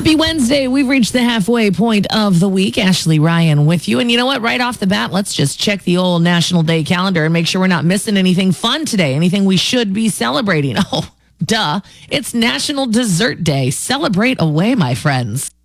Happy Wednesday. We've reached the halfway point of the week. Ashley Ryan with you. And you know what? Right off the bat, let's just check the old National Day calendar and make sure we're not missing anything fun today, anything we should be celebrating. Oh, duh. It's National Dessert Day. Celebrate away, my friends.